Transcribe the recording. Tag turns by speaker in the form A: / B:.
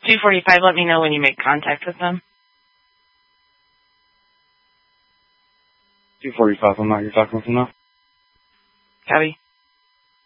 A: 245, let me know when you make contact with them.
B: 245, I'm not. You're talking with them now?
A: Copy.